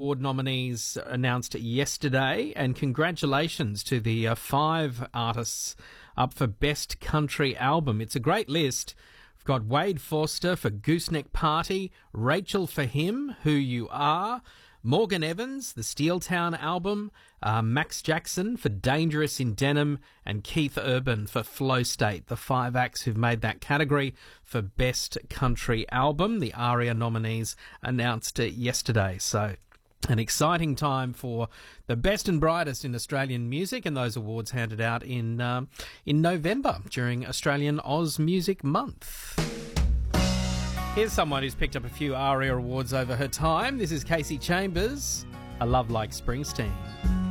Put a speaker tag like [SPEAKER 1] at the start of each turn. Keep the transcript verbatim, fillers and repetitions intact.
[SPEAKER 1] Award nominees announced yesterday, and congratulations to the uh, five artists up for Best Country Album. It's a great list. We've got Wade Forster for Gooseneck Party, Rachel for Him, Who You Are, Morgan Evans, the Steeltown album, uh, Max Jackson for Dangerous in Denim, and Keith Urban for Flow State, the five acts who've made that category for Best Country Album. The ARIA nominees announced it yesterday, so an exciting time for the best and brightest in Australian music, and those awards handed out in um, in November during Australian Oz Music Month. Here's someone who's picked up a few ARIA awards over her time. This is Casey Chambers, A Love Like Springsteen.